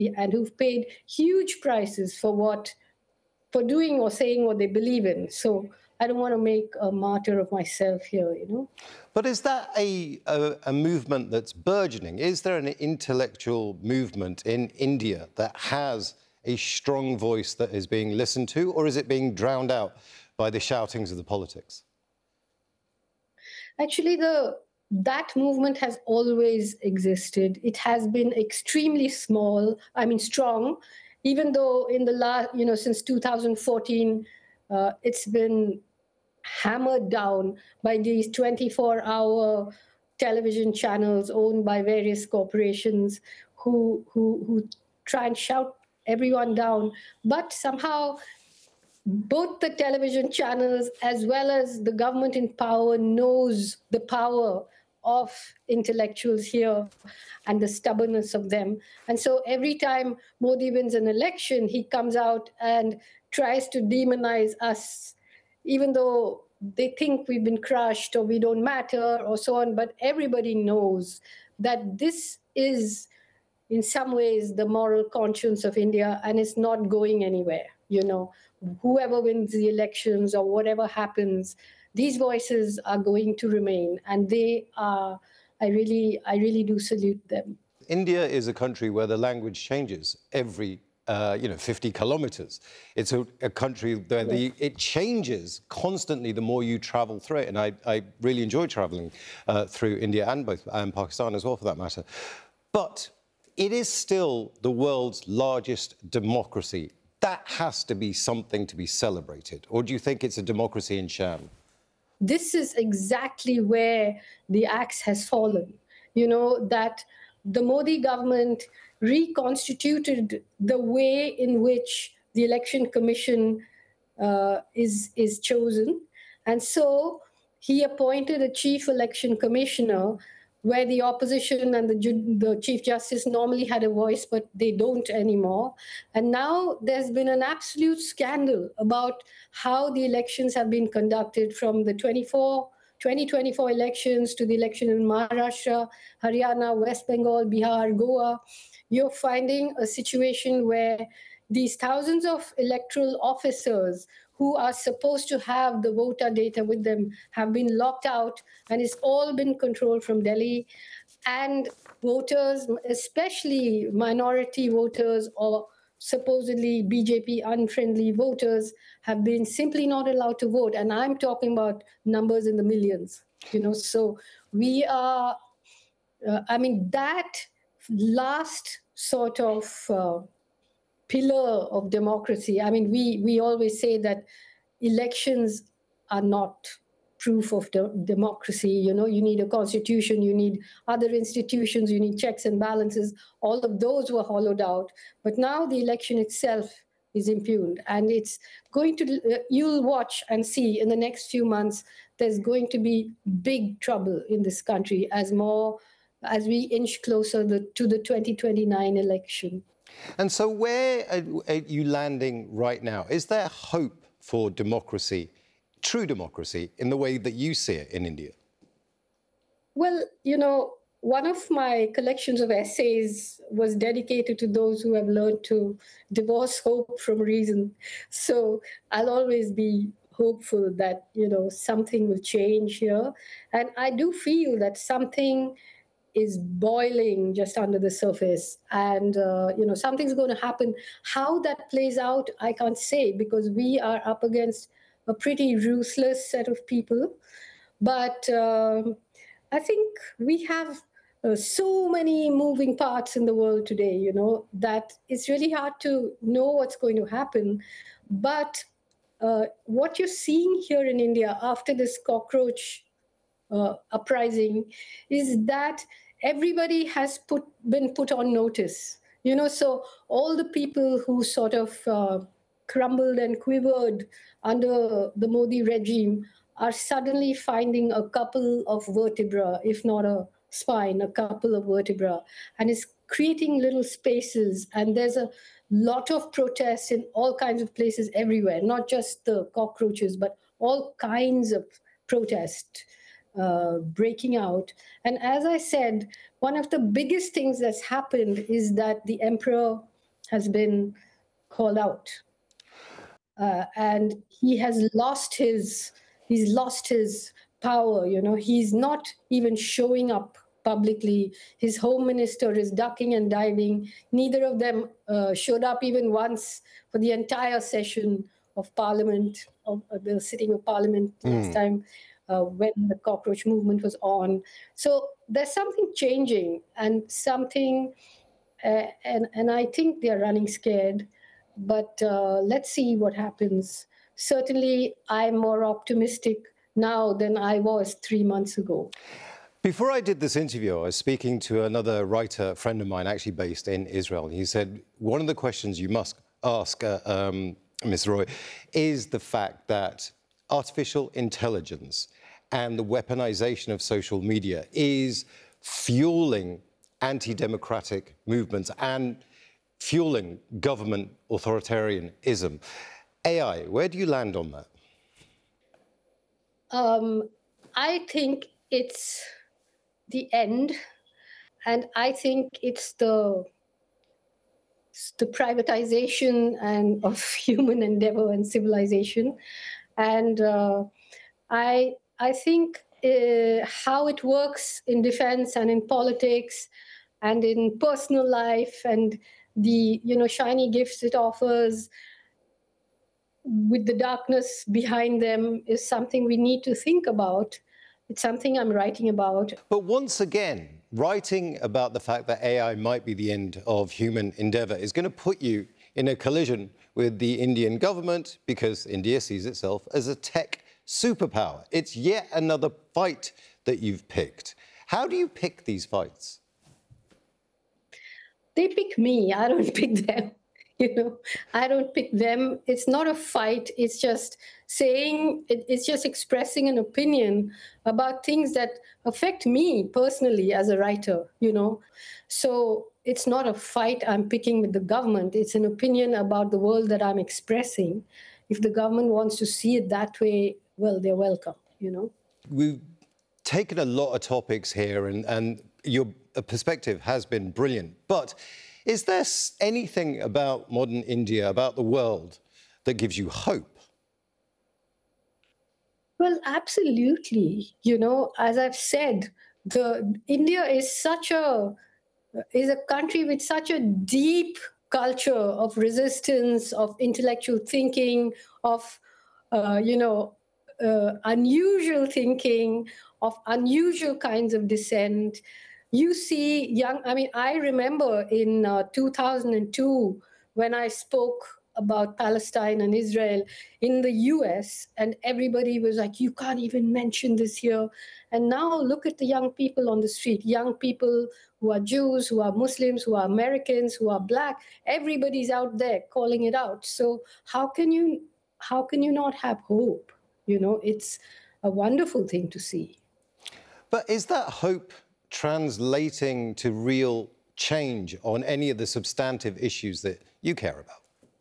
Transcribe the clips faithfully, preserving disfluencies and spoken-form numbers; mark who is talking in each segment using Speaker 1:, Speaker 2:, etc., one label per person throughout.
Speaker 1: and who've paid huge prices for what, for doing or saying what they believe in. So I don't want to make a martyr of myself here, you know.
Speaker 2: But is that a, a, a movement that's burgeoning? Is there an intellectual movement in India that has a strong voice that is being listened to, or is it being drowned out by the shoutings of the politics?
Speaker 1: Actually, the that movement has always existed. It has been extremely small, I mean strong, even though in the last, you know, since two thousand fourteen, uh, it's been hammered down by these twenty-four hour television channels owned by various corporations who, who, who try and shout everyone down. But somehow both the television channels as well as the government in power knows the power of intellectuals here and the stubbornness of them. And so every time Modi wins an election, he comes out and tries to demonize us, even though they think we've been crushed or we don't matter or so on. But everybody knows that this is, in some ways, the moral conscience of India, and it's not going anywhere. You know, whoever wins the elections or whatever happens, these voices are going to remain, and they are, I really, I really do salute them.
Speaker 2: India is a country where the language changes every, uh, you know, fifty kilometres. It's a, a country where the,
Speaker 1: Yes.
Speaker 2: it changes constantly the more you travel through it. And I, I really enjoy travelling uh, through India and both and Pakistan as well, for that matter. But it is still the world's largest democracy. That has to be something to be celebrated. Or do you think it's a democracy in sham?
Speaker 1: This is exactly where the axe has fallen. You know, that the Modi government reconstituted the way in which the Election Commission uh, is, is chosen. And so he appointed a chief election commissioner where the opposition and the, the Chief Justice normally had a voice, but they don't anymore. And now there's been an absolute scandal about how the elections have been conducted, from the twenty twenty-four elections to the election in Maharashtra, Haryana, West Bengal, Bihar, Goa. You're finding a situation where these thousands of electoral officers who are supposed to have the voter data with them have been locked out, and it's all been controlled from Delhi. And voters, especially minority voters or supposedly B J P unfriendly voters, have been simply not allowed to vote. And I'm talking about numbers in the millions, you know. So we are, uh, I mean, that last sort of uh, pillar of democracy. I mean, we, we always say that elections are not proof of de democracy. You know, you need a constitution, you need other institutions, you need checks and balances. All of those were hollowed out. But now the election itself is impugned. And it's going to, uh, you'll watch and see in the next few months, there's going to be big trouble in this country as more, as we inch closer the, to the twenty twenty-nine election.
Speaker 2: And so where are you landing right now? Is there hope for democracy, true democracy, in the way that you see it in India?
Speaker 1: Well, you know, one of my collections of essays was dedicated to those who have learned to divorce hope from reason. So I'll always be hopeful that, you know, something will change here. And I do feel that something is boiling just under the surface, and uh, you know, something's going to happen. How that plays out, I can't say, because we are up against a pretty ruthless set of people. But um, I think we have uh, so many moving parts in the world today, you know, that it's really hard to know what's going to happen. But uh, what you're seeing here in India after this cockroach uh, uprising is that everybody has put been put on notice. You know, so all the people who sort of uh, crumbled and quivered under the Modi regime are suddenly finding a couple of vertebra, if not a spine, a couple of vertebra, and it's creating little spaces. And there's a lot of protests in all kinds of places everywhere, not just the cockroaches, but all kinds of protest uh, breaking out. And as I said, one of the biggest things that's happened is that the emperor has been called out. Uh, and he has lost his, he's lost his power, you know. He's not even showing up publicly. His home minister is ducking and diving. Neither of them uh, showed up even once for the entire session of Parliament, of uh, the sitting of Parliament mm. last time uh, when the cockroach movement was on. So there's something changing and something, uh, and, and I think they're running scared. But uh, let's see what happens. Certainly, I'm more optimistic now than I was three months ago.
Speaker 2: Before I did this interview, I was speaking to another writer, friend of mine, actually based in Israel. And he said, one of the questions you must ask, uh, um, Miz Roy, is the fact that artificial intelligence and the weaponization of social media is fueling anti-democratic movements and fueling government authoritarianism. A I, where do you land on that?
Speaker 1: Um, I think it's the end, and I think it's the, it's the privatization and of human endeavor and civilization. And uh, I, I think uh, how it works in defense and in politics and in personal life and the, you know, shiny gifts it offers with the darkness behind them is something we need to think about. It's something I'm writing about.
Speaker 2: But once again, writing about the fact that A I might be the end of human endeavour is going to put you in a collision with the Indian government because India sees itself as a tech superpower. It's yet another fight that you've picked. How do you pick these fights?
Speaker 1: They pick me. I don't pick them. You know, I don't pick them. It's not a fight. It's just saying, it, it's just expressing an opinion about things that affect me personally as a writer, you know. So it's not a fight I'm picking with the government. It's an opinion about the world that I'm expressing. If the government wants to see it that way, well, they're welcome, you know.
Speaker 2: We've taken a lot of topics here and, and your perspective has been brilliant, but is there anything about modern India, about the world, that gives you hope?
Speaker 1: Well, absolutely. You know, as I've said, the India is such a is a country with such a deep culture of resistance, of intellectual thinking, of uh, you know, uh, unusual thinking, of unusual kinds of dissent. You see young, I mean, I remember in uh, two thousand two when I spoke about Palestine and Israel in the U S, and everybody was like, you can't even mention this here. And now look at the young people on the street, young people who are Jews, who are Muslims, who are Americans, who are Black. Everybody's out there calling it out. So how can you, how can you not have hope? You know, it's a wonderful thing to see.
Speaker 2: But is that hope translating to real change on any of the substantive issues that you care about?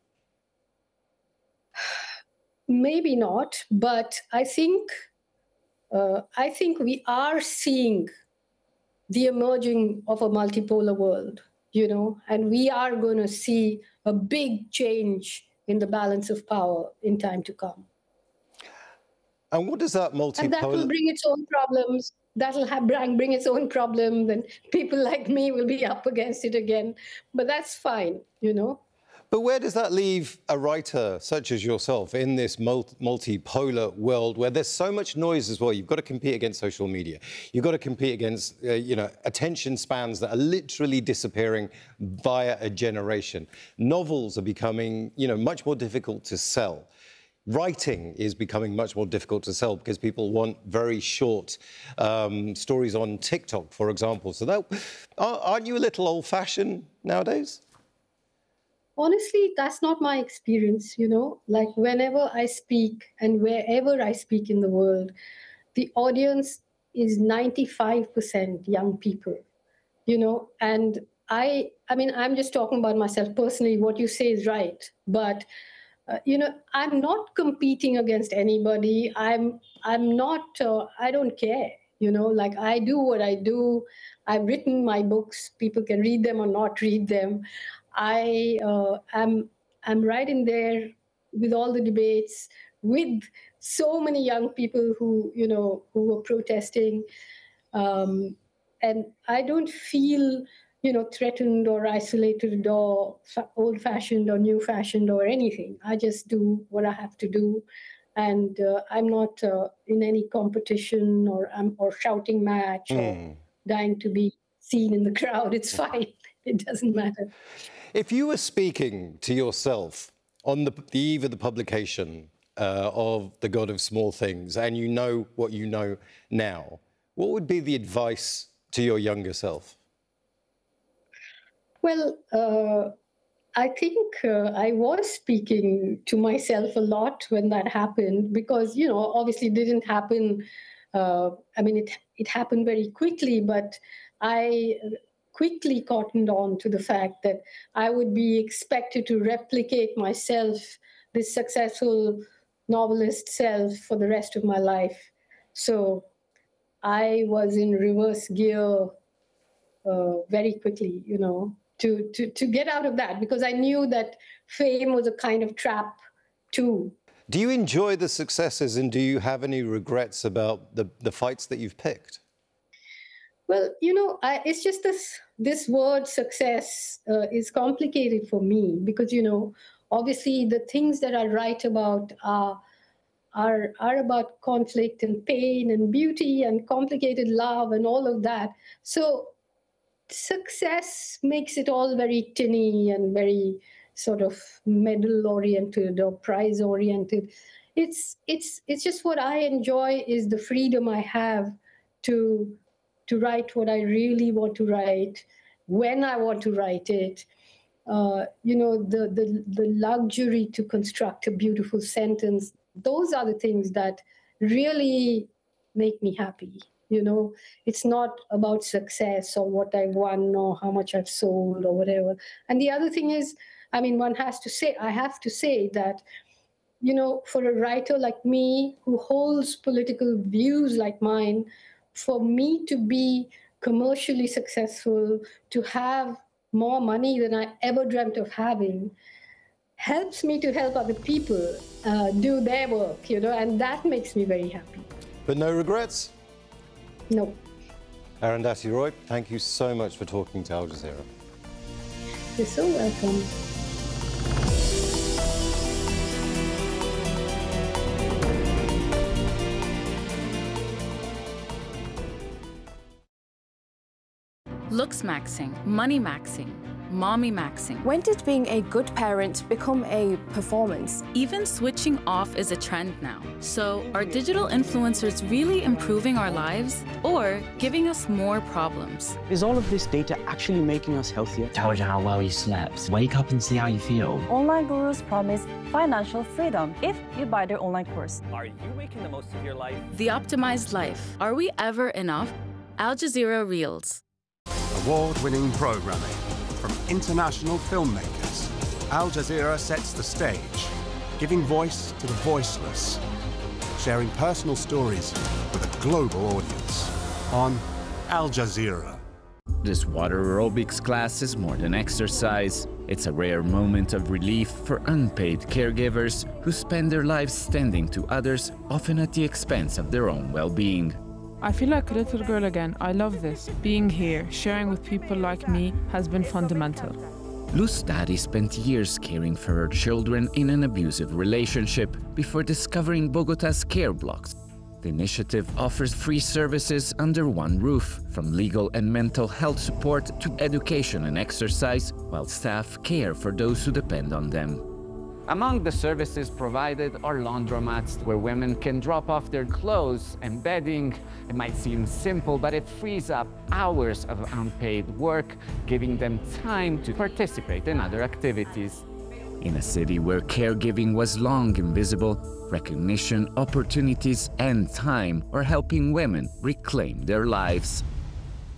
Speaker 1: Maybe not, but I think uh, I think we are seeing the emerging of a multipolar world, you know, and we are going to see a big change in the balance of power in time to come.
Speaker 2: And what does that multipolar...
Speaker 1: And that will bring its own problems. That'll have, bring, bring its own problems, and people like me will be up against it again. But that's fine, you know.
Speaker 2: But where does that leave a writer such as yourself in this multipolar world where there's so much noise as well? You've got to compete against social media. You've got to compete against, uh, you know, attention spans that are literally disappearing via a generation. Novels are becoming, you know, much more difficult to sell. Writing is becoming much more difficult to sell because people want very short um, stories on TikTok, for example. So that, aren't you a little old-fashioned nowadays?
Speaker 1: Honestly, that's not my experience, you know. Like whenever I speak and wherever I speak in the world, the audience is ninety-five percent young people, you know. And I, I mean, I'm just talking about myself personally. What you say is right, but uh, you know, I'm not competing against anybody. I'm, I'm not. Uh, I don't care, you know. Like I do what I do. I've written my books. People can read them or not read them. I uh, am am right in there with all the debates, with so many young people who, you know, who were protesting. Um, and I don't feel, you know, threatened or isolated or fa- old-fashioned or new-fashioned or anything. I just do what I have to do, and uh, I'm not uh, in any competition or um, or shouting match or
Speaker 2: Mm.
Speaker 1: dying to be seen in the crowd. It's fine. It doesn't matter.
Speaker 2: If you were speaking to yourself on the, the eve of the publication uh, of The God of Small Things, and you know what you know now, what would be the advice to your younger self?
Speaker 1: Well, uh, I think uh, I was speaking to myself a lot when that happened because, you know, obviously it didn't happen. Uh, I mean, it it happened very quickly, but I quickly cottoned on to the fact that I would be expected to replicate myself, this successful novelist self, for the rest of my life. So I was in reverse gear uh, very quickly, you know, to, to, to get out of that, because I knew that fame was a kind of trap too.
Speaker 2: Do you enjoy the successes, and do you have any regrets about the, the fights that you've picked?
Speaker 1: Well, you know, I, it's just this this word success uh, is complicated for me because, you know, obviously the things that I write about are are are about conflict and pain and beauty and complicated love and all of that. So success makes it all very tinny and very sort of medal oriented or prize oriented. It's it's it's just what I enjoy is the freedom I have to to write what I really want to write when I want to write it. Uh, you know, the, the the luxury to construct a beautiful sentence. Those are the things that really make me happy. You know, it's not about success or what I won or how much I've sold or whatever. And the other thing is, I mean, one has to say, I have to say that, you know, for a writer like me who holds political views like mine, for me to be commercially successful, to have more money than I ever dreamt of having, helps me to help other people uh, do their work, you know, and that makes me very happy.
Speaker 2: But no regrets?
Speaker 1: No.
Speaker 2: Arundhati Roy, thank you so much for talking to Al Jazeera.
Speaker 1: You're so welcome.
Speaker 3: Looks maxing, money maxing, mommy maxing.
Speaker 4: When did being a good parent become a performance?
Speaker 3: Even switching off is a trend now. So are digital influencers really improving our lives or giving us more problems?
Speaker 5: Is all of this data actually making us healthier?
Speaker 6: Tells you how well you slept. Wake up and see how you feel.
Speaker 7: Online gurus promise financial freedom if you buy their online course.
Speaker 8: Are you making the most of your life?
Speaker 3: The Optimized Life. Are we ever enough? Al Jazeera Reels.
Speaker 9: Award-winning programming from international filmmakers. Al Jazeera sets the stage, giving voice to the voiceless, sharing personal stories with a global audience on Al Jazeera.
Speaker 10: This water aerobics class is more than exercise. It's a rare moment of relief for unpaid caregivers who spend their lives tending to others, often at the expense of their own well-being.
Speaker 11: I feel like a little girl again. I love this. Being here, sharing with people like me has been fundamental.
Speaker 10: Luz daddy spent years caring for her children in an abusive relationship before discovering Bogota's Care Blocks. The initiative offers free services under one roof, from legal and mental health support to education and exercise, while staff care for those who depend on them.
Speaker 12: Among the services provided are laundromats where women can drop off their clothes and bedding. It might seem simple, but it frees up hours of unpaid work, giving them time to participate in other activities.
Speaker 10: In a city where caregiving was long invisible, recognition, opportunities, and time are helping women reclaim their lives.